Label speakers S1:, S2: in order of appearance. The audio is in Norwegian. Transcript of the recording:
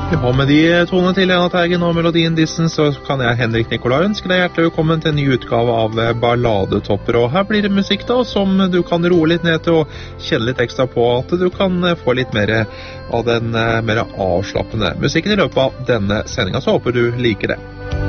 S1: Ja, med de tonene til Lena Teigen og melodien Distance, så kan jeg, Henrik Nikolai, ønske deg hjertelig velkommen til en ny utgave av Balladetopper. Og her blir det musikk da, som du kan roe litt ned til og kjenne litt ekstra på, at du kan få litt mer av den mer avslappende musikken i løpet av denne sendingen. Så håper du liker det.